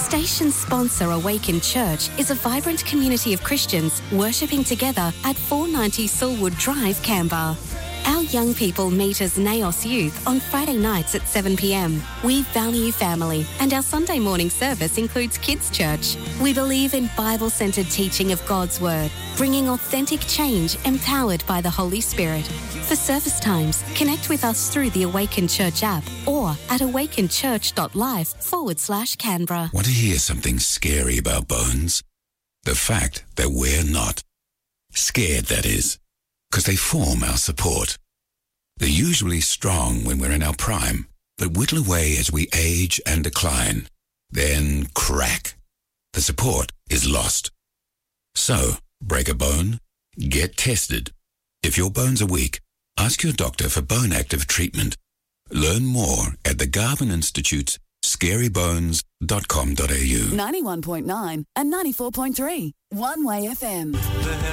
Station sponsor Awaken Church is a vibrant community of Christians worshipping together at 490 Silwood Drive, Canberra. Our young people meet as Naos Youth on Friday nights at 7 p.m. We value family, and our Sunday morning service includes Kids Church. We believe in Bible-centered teaching of God's Word, bringing authentic change empowered by the Holy Spirit. For service times, connect with us through the Awaken Church app or at awakenchurch.life/Canberra. Want to hear something scary about bones? The fact that we're not. Scared, that is. Because they form our support. They're usually strong when we're in our prime, but whittle away as we age and decline. Then crack. The support is lost. So, break a bone? Get tested. If your bones are weak, ask your doctor for bone-active treatment. Learn more at the Garvan Institute's scarybones.com.au. 91.9 and 94.3. One Way FM.